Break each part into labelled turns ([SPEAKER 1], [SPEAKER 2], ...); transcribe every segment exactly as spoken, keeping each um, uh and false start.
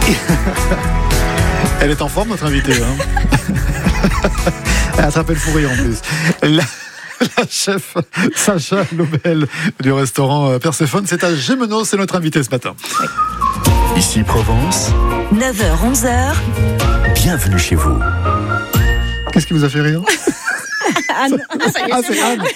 [SPEAKER 1] Elle est en forme, notre invitée. Hein. Elle attrape le fou rire en plus. La... La chef Sacha Lobel du restaurant Perséphone, c'est à Gémenos, c'est notre invité ce matin.
[SPEAKER 2] Oui.
[SPEAKER 3] Ici Provence.
[SPEAKER 2] neuf heures onze heures.
[SPEAKER 3] Bienvenue chez vous.
[SPEAKER 1] Qu'est-ce qui vous a fait rire?
[SPEAKER 2] Anne. Ah, ça y est,
[SPEAKER 1] ah,
[SPEAKER 2] c'est
[SPEAKER 1] c'est Anne.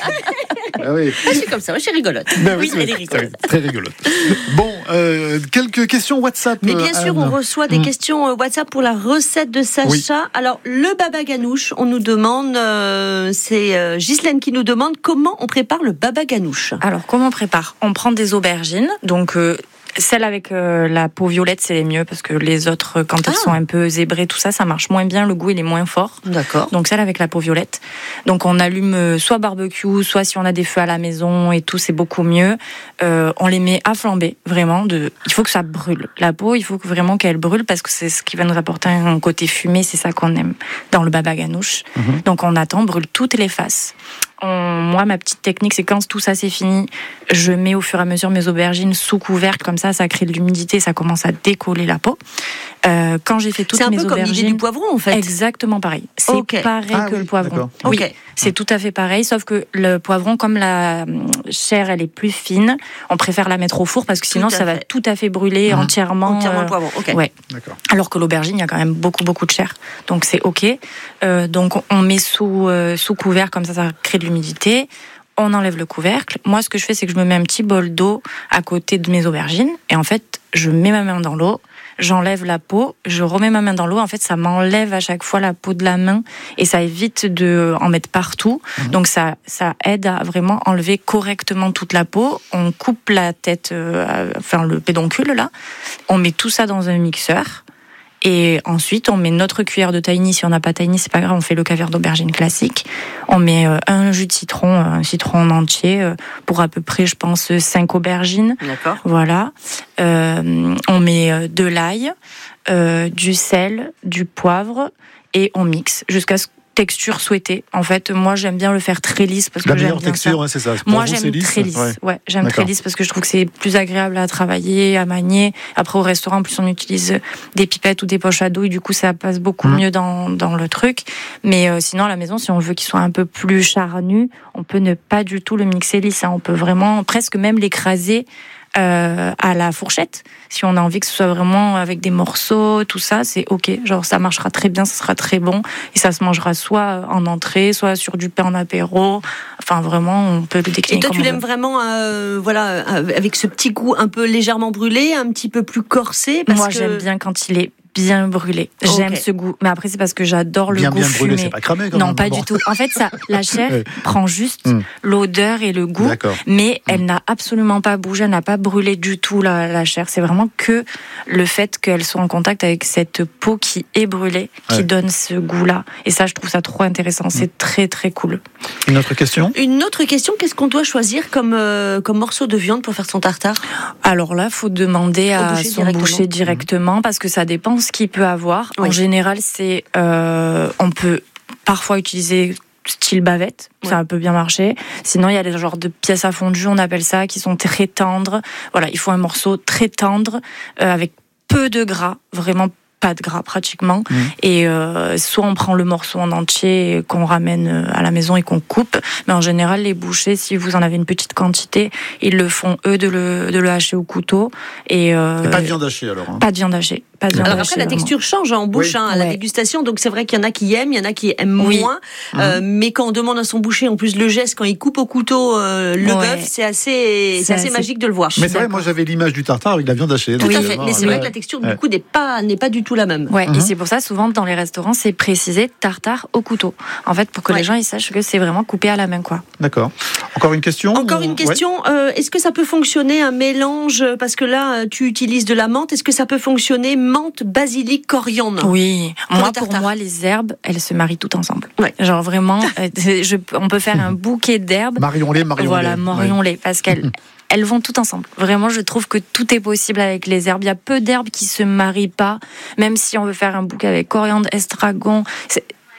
[SPEAKER 1] Ah oui.
[SPEAKER 2] Je suis comme ça, je suis rigolote.
[SPEAKER 1] Ben
[SPEAKER 2] oui,
[SPEAKER 1] oui,
[SPEAKER 2] elle est rigolote.
[SPEAKER 1] Très rigolote. Bon, euh, quelques questions WhatsApp.
[SPEAKER 2] Mais bien sûr,
[SPEAKER 1] Anne.
[SPEAKER 2] on reçoit des mmh. questions WhatsApp pour la recette de Sacha. Oui. Alors, le baba ganoush, on nous demande, euh, c'est euh, Ghislaine qui nous demande comment on prépare le baba ganoush.
[SPEAKER 4] Alors, comment on prépare? On prend des aubergines, donc... Euh, Celles avec euh, la peau violette, c'est les mieux parce que les autres, quand elles ah. sont un peu zébrées, tout ça, ça marche moins bien. Le goût, il est moins fort.
[SPEAKER 2] D'accord.
[SPEAKER 4] Donc celle avec la peau violette. Donc on allume euh, soit barbecue, soit si on a des feux à la maison et tout, c'est beaucoup mieux. Euh, on les met à flamber, vraiment. De... Il faut que ça brûle. La peau, il faut que vraiment qu'elle brûle parce que c'est ce qui va nous apporter un côté fumé. C'est ça qu'on aime dans le baba ganoush. Mm-hmm. Donc on attend, brûle toutes les faces. On, moi, ma petite technique, c'est quand tout ça c'est fini, je mets au fur et à mesure mes aubergines sous couvercle, comme ça, ça crée de l'humidité, ça commence à décoller la peau. Euh, quand j'ai fait toutes mes aubergines,
[SPEAKER 2] c'est un peu comme l'idée du poivron, en fait.
[SPEAKER 4] Exactement pareil. C'est okay. pareil ah, que oui, le poivron. Oui, okay. c'est tout à fait pareil, sauf que le poivron, comme la chair, elle est plus fine, on préfère la mettre au four parce que sinon, ça fait. va tout à fait brûler mmh. entièrement.
[SPEAKER 2] Entièrement le poivron. Ok.
[SPEAKER 4] Ouais. D'accord. Alors que l'aubergine, il y a quand même beaucoup, beaucoup de chair, donc c'est ok. Euh, donc on met sous euh, sous couvercle, comme ça, ça crée de l'humidité. On enlève le couvercle. Moi, ce que je fais, c'est que je me mets un petit bol d'eau à côté de mes aubergines. Et en fait, je mets ma main dans l'eau, j'enlève la peau, je remets ma main dans l'eau. En fait, ça m'enlève à chaque fois la peau de la main et ça évite de en mettre partout. Mmh. Donc, ça, ça aide à vraiment enlever correctement toute la peau. On coupe la tête, euh, enfin le pédoncule, là. On met tout ça dans un mixeur. Et ensuite, on met notre cuillère de tahini. Si on n'a pas tahini, c'est pas grave, on fait le caviar d'aubergine classique. On met euh, un jus de citron, un citron entier, euh, pour à peu près, je pense, cinq aubergines.
[SPEAKER 2] D'accord.
[SPEAKER 4] Voilà. Euh, on met euh, de l'ail, euh, du sel, du poivre, et on mixe jusqu'à ce texture souhaitée. En fait, moi, j'aime bien le faire très lisse parce que
[SPEAKER 1] la
[SPEAKER 4] j'aime
[SPEAKER 1] meilleure
[SPEAKER 4] bien
[SPEAKER 1] texture,
[SPEAKER 4] ça.
[SPEAKER 1] Ouais, c'est ça. Pour
[SPEAKER 4] moi,
[SPEAKER 1] vous,
[SPEAKER 4] j'aime
[SPEAKER 1] c'est lisse,
[SPEAKER 4] très lisse. Ouais, ouais j'aime
[SPEAKER 1] D'accord.
[SPEAKER 4] très lisse parce que je trouve que c'est plus agréable à travailler, à manier. Après, au restaurant, en plus, on utilise des pipettes ou des poches à douille. Du coup, ça passe beaucoup mmh. mieux dans, dans le truc. Mais euh, sinon, à la maison, si on veut qu'il soit un peu plus charnu, on peut ne pas du tout le mixer lisse. Hein. On peut vraiment presque même l'écraser Euh, à la fourchette, si on a envie que ce soit vraiment avec des morceaux, tout ça, c'est ok. Genre ça marchera très bien, ça sera très bon et ça se mangera soit en entrée, soit sur du pain en apéro. Enfin vraiment, on peut le décliner.
[SPEAKER 2] Et toi,
[SPEAKER 4] comme
[SPEAKER 2] tu
[SPEAKER 4] on
[SPEAKER 2] l'aimes
[SPEAKER 4] veut.
[SPEAKER 2] vraiment, euh, voilà, avec ce petit goût un peu légèrement brûlé, un petit peu plus corsé. Parce
[SPEAKER 4] Moi,
[SPEAKER 2] que...
[SPEAKER 4] j'aime bien quand il est bien brûlé. J'aime okay. ce goût. Mais après, c'est parce que j'adore le
[SPEAKER 1] bien,
[SPEAKER 4] goût
[SPEAKER 1] bien
[SPEAKER 4] fumé.
[SPEAKER 1] Brûlé, c'est pas cramé quand
[SPEAKER 4] non,
[SPEAKER 1] même,
[SPEAKER 4] pas
[SPEAKER 1] bon.
[SPEAKER 4] du tout. En fait, ça, la chair
[SPEAKER 1] ouais.
[SPEAKER 4] prend juste mm. l'odeur et le goût,
[SPEAKER 1] D'accord.
[SPEAKER 4] mais
[SPEAKER 1] mm.
[SPEAKER 4] elle n'a absolument pas bougé, elle n'a pas brûlé du tout la, la chair. C'est vraiment que le fait qu'elle soit en contact avec cette peau qui est brûlée, qui ouais. donne ce goût-là. Et ça, je trouve ça trop intéressant. C'est mm. très, très cool.
[SPEAKER 1] Une autre question ?
[SPEAKER 2] Une autre question, qu'est-ce qu'on doit choisir comme, euh, comme morceau de viande pour faire son tartare ?
[SPEAKER 4] Alors là, il faut demander à
[SPEAKER 2] boucher
[SPEAKER 4] son
[SPEAKER 2] directement.
[SPEAKER 4] boucher directement, parce que ça dépend ce qu'il peut avoir. Oui. En général, c'est euh, on peut parfois utiliser style bavette, ouais. ça peut bien marcher. Sinon, il y a des genres de pièces à fondu, on appelle ça, qui sont très tendres. Voilà, il faut un morceau très tendre, euh, avec peu de gras, vraiment pas de gras pratiquement. Mmh. Et euh, soit on prend le morceau en entier qu'on ramène à la maison et qu'on coupe. Mais en général, les bouchers, si vous en avez une petite quantité, ils le font eux de le, de le hacher au couteau. Et, euh,
[SPEAKER 1] et pas de viande hachée alors hein.
[SPEAKER 4] Pas de viande hachée. Pas de viande
[SPEAKER 2] alors
[SPEAKER 4] hachée,
[SPEAKER 2] après, la
[SPEAKER 4] vraiment.
[SPEAKER 2] texture change en bouche oui. hein, à la ouais. dégustation. Donc c'est vrai qu'il y en a qui aiment, il y en a qui aiment oui. moins. Mmh. Euh, mais quand on demande à son boucher, en plus le geste, quand il coupe au couteau euh, le ouais. bœuf, c'est assez, c'est, c'est assez, assez magique de le voir.
[SPEAKER 1] Mais c'est vrai, moi j'avais l'image du tartare avec de la viande hachée.
[SPEAKER 2] Tout à fait. Mais c'est vrai que la texture du coup n'est pas, n'est pas du tout la même.
[SPEAKER 4] Ouais. C'est pour ça, souvent, dans les restaurants, c'est précisé tartare au couteau. En fait, pour que ouais. les gens ils sachent que c'est vraiment coupé à la main, quoi.
[SPEAKER 1] D'accord. Encore une question
[SPEAKER 2] Encore ou... une question. Ouais. Euh, est-ce que ça peut fonctionner un mélange, parce que là, tu utilises de la menthe, est-ce que ça peut fonctionner menthe, basilic, coriandre ?
[SPEAKER 4] Oui. Pour moi, pour moi, les herbes, elles se marient toutes ensemble.
[SPEAKER 2] Ouais.
[SPEAKER 4] Genre vraiment, je, on peut faire un bouquet d'herbes.
[SPEAKER 1] Marions-les, marions-les.
[SPEAKER 4] Voilà, marions-les, ouais. parce qu'elles... Elles vont toutes ensemble. Vraiment, je trouve que tout est possible avec les herbes. Il y a peu d'herbes qui se marient pas, même si on veut faire un bouquet avec coriandre, estragon. C'est...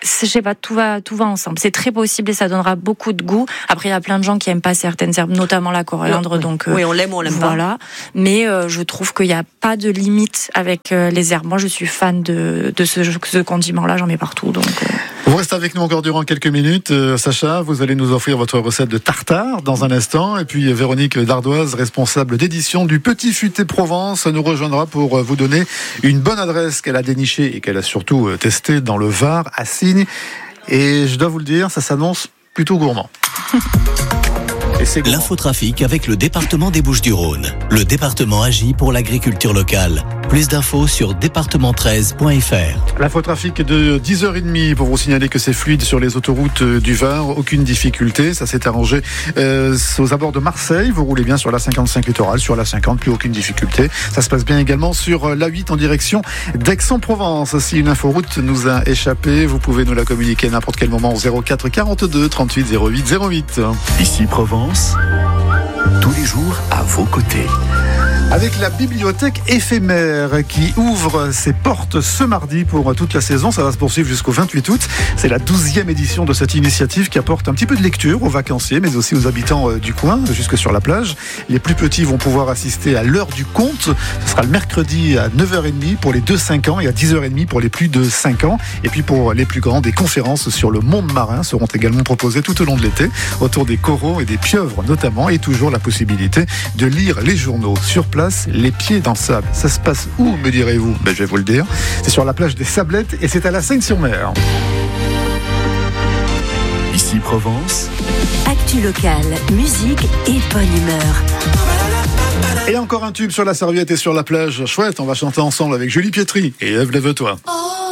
[SPEAKER 4] je sais pas, tout va, tout va ensemble. C'est très possible et ça donnera beaucoup de goût. Après, il y a plein de gens qui aiment pas certaines herbes, notamment la coriandre.
[SPEAKER 2] Oui,
[SPEAKER 4] donc, euh,
[SPEAKER 2] oui on l'aime ou on l'aime
[SPEAKER 4] voilà.
[SPEAKER 2] pas.
[SPEAKER 4] Voilà. Mais euh, je trouve qu'il n'y a pas de limite avec euh, les herbes. Moi, je suis fan de, de ce, ce condiment-là. J'en mets partout. Donc, euh...
[SPEAKER 1] Vous restez avec nous encore durant quelques minutes. Euh, Sacha, vous allez nous offrir votre recette de tartare dans un instant. Et puis Véronique Dardoise, responsable d'édition du Petit Futé Provence, nous rejoindra pour vous donner une bonne adresse qu'elle a dénichée et qu'elle a surtout testée dans le Var, à Signes. Et je dois vous le dire, ça s'annonce plutôt gourmand.
[SPEAKER 3] L'infotrafic avec le département des Bouches-du-Rhône. Le département agit pour l'agriculture locale. Plus d'infos sur département treize point f r.
[SPEAKER 1] L'infotrafic est de dix heures trente pour vous signaler que c'est fluide sur les autoroutes du Var. Aucune difficulté. Ça s'est arrangé euh, aux abords de Marseille. Vous roulez bien sur la cinquante-cinq littorale, sur la cinquante, plus aucune difficulté. Ça se passe bien également sur l'A huit en direction d'Aix-en-Provence. Si une inforoute nous a échappé, vous pouvez nous la communiquer à n'importe quel moment au zéro quatre quarante-deux trente-huit zéro huit zéro huit.
[SPEAKER 3] Ici Provence, tous les jours à vos côtés.
[SPEAKER 1] Avec la bibliothèque éphémère qui ouvre ses portes ce mardi pour toute la saison. Ça va se poursuivre jusqu'au vingt-huit août. C'est la douzième édition de cette initiative qui apporte un petit peu de lecture aux vacanciers, mais aussi aux habitants du coin, jusque sur la plage. Les plus petits vont pouvoir assister à l'heure du conte. Ce sera le mercredi à neuf heures trente pour les deux cinq ans et à dix heures trente pour les plus de cinq ans. Et puis pour les plus grands, des conférences sur le monde marin seront également proposées tout au long de l'été, autour des coraux et des pieuvres notamment, et toujours la possibilité de lire les journaux sur place, les pieds dans le sable. Ça se passe où, me direz-vous? Ben, je vais vous le dire. C'est sur la plage des Sablettes et c'est à la Seigne-sur-Mer.
[SPEAKER 3] Ici Provence.
[SPEAKER 5] Actu locale, musique et bonne humeur.
[SPEAKER 1] Et encore un tube sur la serviette et sur la plage. Chouette, on va chanter ensemble avec Julie Pietri et Ève, lève-toi.